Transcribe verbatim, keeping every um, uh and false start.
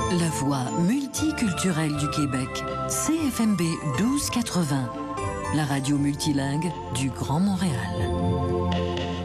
La voix multiculturelle du Québec, C F M B douze quatre-vingts, la radio multilingue du Grand Montréal.